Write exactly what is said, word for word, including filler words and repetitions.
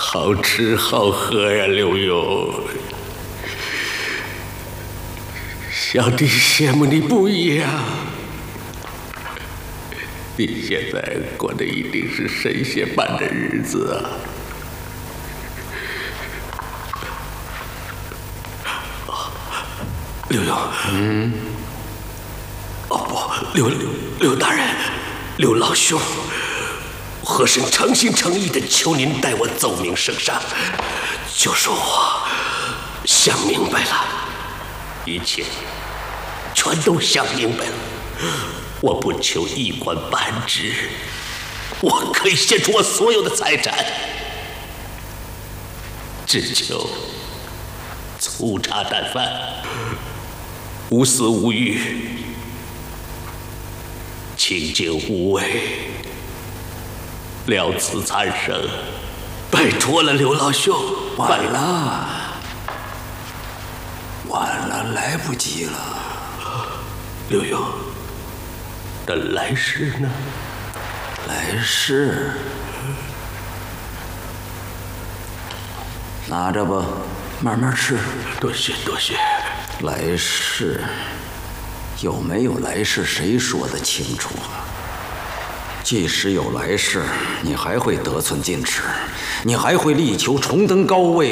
好吃好喝呀，刘墉。小弟羡慕你不一样，你现在过的一定是神仙般的日子啊！刘墉，嗯，哦不，刘刘刘大人，刘老兄。和珅诚心诚意地求您代我奏明圣上，就说我想明白了，一切全都想明白了。我不求一官半职，我可以献出我所有的财产，只求粗茶淡饭，无私无欲，清净无为。了此残生，拜托了刘老兄。 晚了，晚了，来不及了。 刘墉，那来世呢？ 来世，拿着吧，慢慢吃。 多谢多谢。 来世有没有来世，谁说得清楚啊？即使有来世，你还会得寸进尺，你还会力求重登高位。